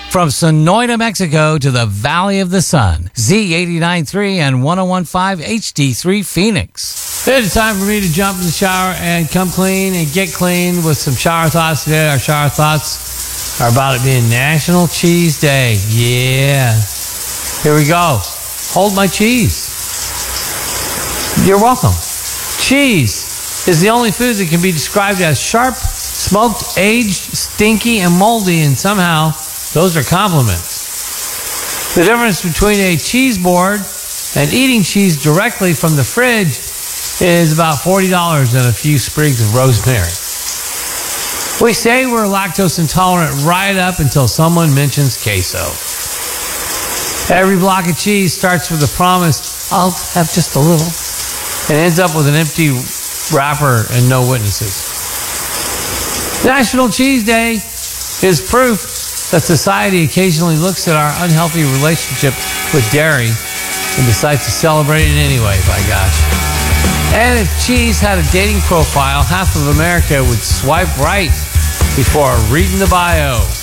From Sonoita, Mexico to the Valley of the Sun, Z89.3 and 101.5 HD3 Phoenix. It's time for me to jump in the shower and come clean and get clean with some shower thoughts today. Our shower thoughts are about it being National Cheese Day. Yeah. Here we go. Hold my cheese. You're welcome. Cheese is the only food that can be described as sharp, smoked, aged, stinky, and moldy, and somehow those are compliments. The difference between a cheese board and eating cheese directly from the fridge is about $40 and a few sprigs of rosemary. We say we're lactose intolerant right up until someone mentions queso. Every block of cheese starts with a promise, I'll have just a little, and ends up with an empty wrapper and no witnesses. National Cheese Day is proof that society occasionally looks at our unhealthy relationship with dairy and decides to celebrate it anyway, by gosh. And if cheese had a dating profile, half of America would swipe right before reading the bio.